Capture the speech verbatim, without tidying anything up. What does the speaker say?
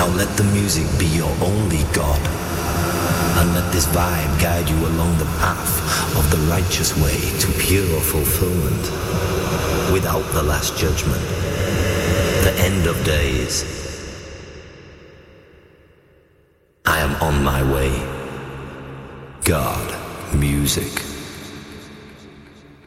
Now let the music be your only God, and let this vibe guide you along the path of the righteous way to pure fulfillment, without the last judgment, the end of days. I am on my way. God, music.